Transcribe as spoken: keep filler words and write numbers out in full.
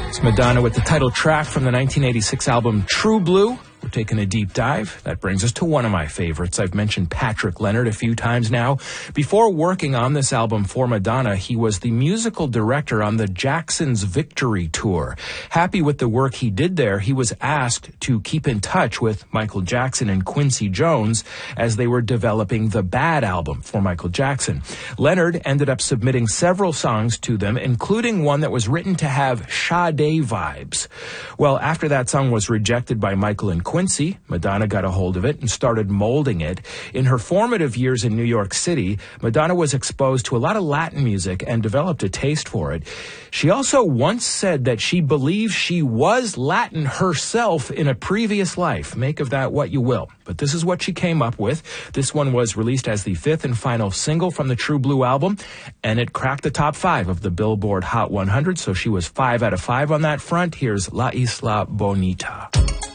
It's Madonna with the title track from the nineteen eighty-six album True Blue. We're taking a deep dive. That brings us to one of my favorites. I've mentioned Patrick Leonard a few times now. Before working on this album for Madonna, he was the musical director on the Jackson's Victory Tour. Happy with the work he did there, he was asked to keep in touch with Michael Jackson and Quincy Jones as they were developing the Bad album for Michael Jackson. Leonard ended up submitting several songs to them, including one that was written to have Sade vibes. Well, after that song was rejected by Michael and Quincy, Madonna got a hold of it and started molding it. In her formative years in New York City, Madonna was exposed to a lot of Latin music and developed a taste for it. She also once said that she believes she was Latin herself in a previous life. Make of that what you will. But this is what she came up with. This one was released as the fifth and final single from the True Blue album, and it cracked the top five of the Billboard Hot one hundred, so she was five out of five on that front. Here's La Isla Bonita.